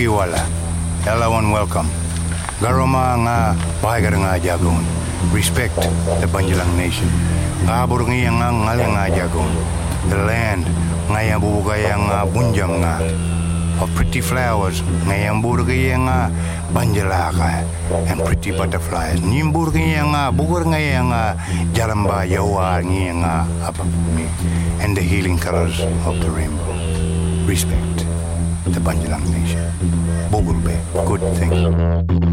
wala. Everyone welcome. Garoma nga pahagar nga jagon. Respect the Banjalang nation. Ngabur nga ngale nga jagon. The land nga bubugay nga bunjam nga. Of pretty flowers nga burgay nga banjalaka and pretty butterflies. Nimburgay nga bugur nga jalamba yawa nga apapumi and the healing colors of the rainbow. Respect the Banjalang nation. Bogulbe, good thing.